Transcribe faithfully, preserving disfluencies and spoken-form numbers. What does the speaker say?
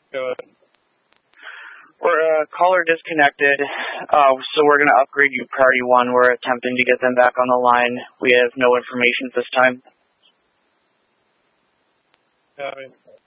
Go ahead. We're uh, caller disconnected, uh, so we're going to upgrade you priority one. We're attempting to get them back on the line. We have no information at this time. Yeah, I mean,